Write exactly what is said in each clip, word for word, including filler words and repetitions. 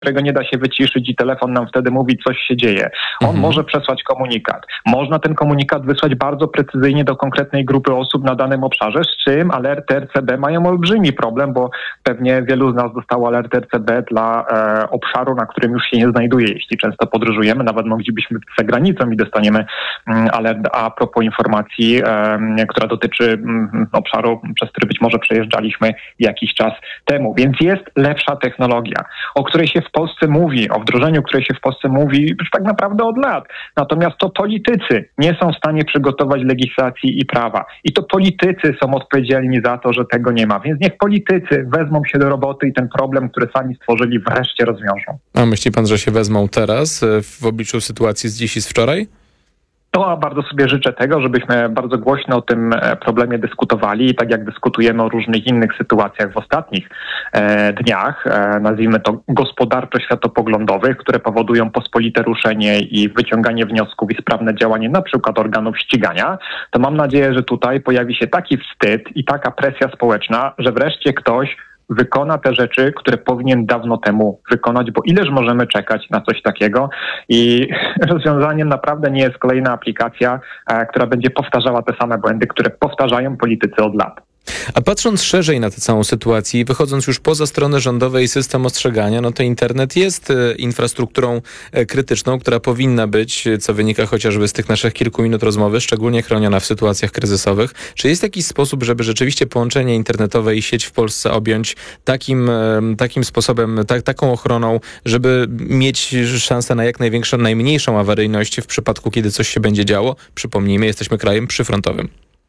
którego nie da się wyciszyć i telefon nam wtedy mówi, coś się dzieje. On mhm. może przesłać komunikat. Można ten komunikat wysłać bardzo precyzyjnie do konkretnej grupy osób na danym obszarze, z czym alerty R C B mają olbrzymi problem, bo pewnie wielu z nas dostało alerty R C B dla e, obszaru, na którym już się nie znajduje. Jeśli często podróżujemy, nawet moglibyśmy być za granicą i dostaniemy mm, alert a propos informacji, e, która dotyczy mm, obszaru, przez który być może przejeżdżaliśmy jakiś czas temu. Więc jest lepsza technologia, o której się w Polsce mówi, o wdrożeniu której się w Polsce mówi już tak naprawdę od lat. Natomiast to politycy nie są w stanie przygotować legislacji i prawa. I to politycy są odpowiedzialni za to, że tego nie ma. Więc niech politycy wezmą się do roboty i ten problem, który sami stworzyli, wreszcie rozwiążą. A myśli pan, że się wezmą teraz w obliczu sytuacji z dziś i z wczoraj? No, a bardzo sobie życzę tego, żebyśmy bardzo głośno o tym problemie dyskutowali i tak jak dyskutujemy o różnych innych sytuacjach w ostatnich e, dniach, e, nazwijmy to gospodarczo-światopoglądowych, które powodują pospolite ruszenie i wyciąganie wniosków i sprawne działanie na przykład organów ścigania, to mam nadzieję, że tutaj pojawi się taki wstyd i taka presja społeczna, że wreszcie ktoś wykona te rzeczy, które powinien dawno temu wykonać, bo ileż możemy czekać na coś takiego i rozwiązaniem naprawdę nie jest kolejna aplikacja, e, która będzie powtarzała te same błędy, które powtarzają politycy od lat. A patrząc szerzej na tę całą sytuację i wychodząc już poza stronę rządową i system ostrzegania, no to internet jest e, infrastrukturą e, krytyczną, która powinna być, co wynika chociażby z tych naszych kilku minut rozmowy, szczególnie chroniona w sytuacjach kryzysowych. Czy jest jakiś sposób, żeby rzeczywiście połączenie internetowe i sieć w Polsce objąć takim, e, takim sposobem, tak, taką ochroną, żeby mieć szansę na jak największą, najmniejszą awaryjność w przypadku, kiedy coś się będzie działo? Przypomnijmy, jesteśmy krajem przyfrontowym.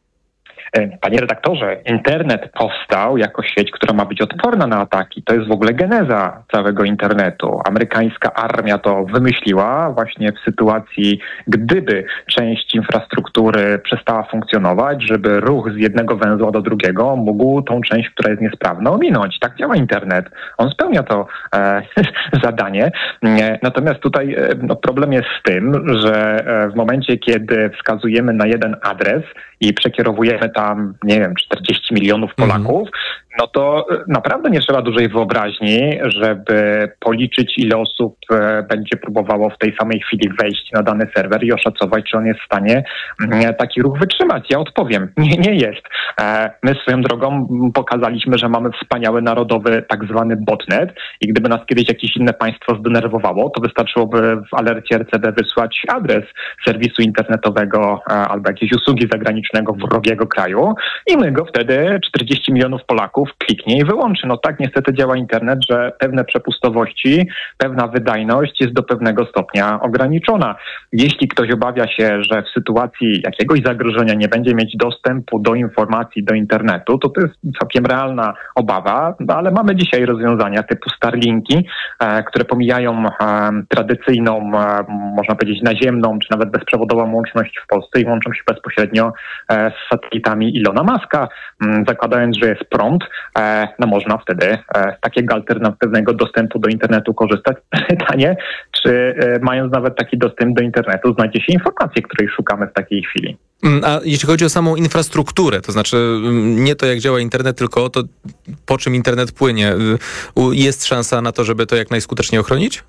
Panie redaktorze, internet powstał jako sieć, która ma być odporna na ataki. To jest w ogóle geneza całego internetu. Amerykańska armia to wymyśliła właśnie w sytuacji, gdyby część infrastruktury przestała funkcjonować, żeby ruch z jednego węzła do drugiego mógł tą część, która jest niesprawna, ominąć. Tak działa internet. On spełnia to e, zadanie. Natomiast tutaj e, no, problem jest z tym, że e, w momencie, kiedy wskazujemy na jeden adres i przekierowujemy tam, nie wiem, czterdzieści milionów Polaków, mm. no to naprawdę nie trzeba dużej wyobraźni, żeby policzyć, ile osób e, będzie próbowało w tej samej chwili wejść na dany serwer i oszacować, czy on jest w stanie e, taki ruch wytrzymać. Ja odpowiem, nie, nie jest. E, my swoją drogą pokazaliśmy, że mamy wspaniały narodowy tak zwany botnet i gdyby nas kiedyś jakieś inne państwo zdenerwowało, to wystarczyłoby w alercie R C B wysłać adres serwisu internetowego e, albo jakiejś usługi zagranicznej wrogiego kraju i my go wtedy, czterdzieści milionów Polaków, kliknie i wyłączy. No tak niestety działa internet, że pewne przepustowości, pewna wydajność jest do pewnego stopnia ograniczona. Jeśli ktoś obawia się, że w sytuacji jakiegoś zagrożenia nie będzie mieć dostępu do informacji, do internetu, to to jest całkiem realna obawa, no, ale mamy dzisiaj rozwiązania typu Starlinki, e, które pomijają e, tradycyjną, e, można powiedzieć naziemną, czy nawet bezprzewodową łączność w Polsce i łączą się bezpośrednio z satelitami Ilona Muska, zakładając, że jest prąd, no można wtedy z takiego alternatywnego dostępu do internetu korzystać. Pytanie, czy mając nawet taki dostęp do internetu znajdzie się informacje, której szukamy w takiej chwili. A jeśli chodzi o samą infrastrukturę, to znaczy nie to, jak działa internet, tylko o to, po czym internet płynie, jest szansa na to, żeby to jak najskuteczniej ochronić?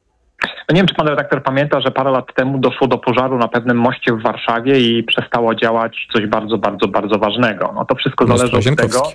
Nie wiem, czy pan redaktor pamięta, że parę lat temu doszło do pożaru na pewnym moście w Warszawie i przestało działać coś bardzo, bardzo, bardzo ważnego. No to wszystko zależy od tego,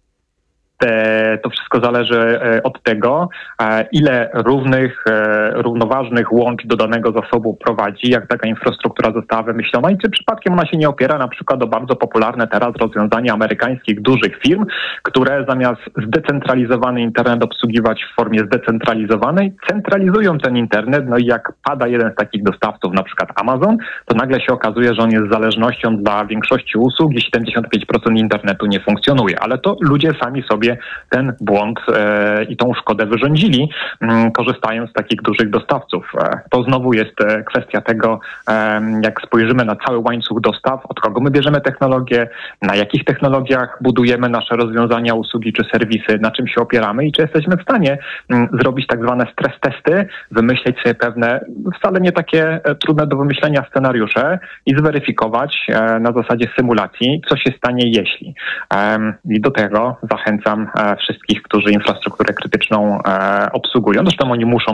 te, to wszystko zależy od tego, ile równych, równoważnych łącz do danego zasobu prowadzi, jak taka infrastruktura została wymyślona i czy przypadkiem ona się nie opiera na przykład o bardzo popularne teraz rozwiązania amerykańskich dużych firm, które zamiast zdecentralizowany internet obsługiwać w formie zdecentralizowanej, centralizują ten internet, no i jak pada jeden z takich dostawców, na przykład Amazon, to nagle się okazuje, że on jest zależnością dla większości usług i siedemdziesiąt pięć procent internetu nie funkcjonuje, ale to ludzie sami sobie ten błąd e, i tą szkodę wyrządzili, m, korzystając z takich dużych dostawców. E, to znowu jest e, kwestia tego, e, jak spojrzymy na cały łańcuch dostaw, od kogo my bierzemy technologię, na jakich technologiach budujemy nasze rozwiązania, usługi czy serwisy, na czym się opieramy i czy jesteśmy w stanie m, zrobić tak zwane stres testy, wymyśleć sobie pewne, wcale nie takie e, trudne do wymyślenia scenariusze i zweryfikować e, na zasadzie symulacji, co się stanie jeśli. E, I do tego zachęcam tam wszystkich, którzy infrastrukturę krytyczną obsługują. Zresztą oni muszą